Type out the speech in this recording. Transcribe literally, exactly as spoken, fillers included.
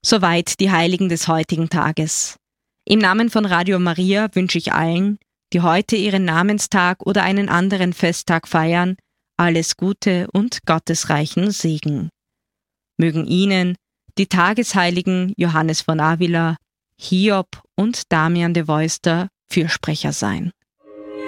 Soweit die Heiligen des heutigen Tages. Im Namen von Radio Maria wünsche ich allen, die heute ihren Namenstag oder einen anderen Festtag feiern, alles Gute und gottesreichen Segen. Mögen Ihnen die Tagesheiligen Johannes von Avila, Hiob und Damian de Veuster Fürsprecher sein.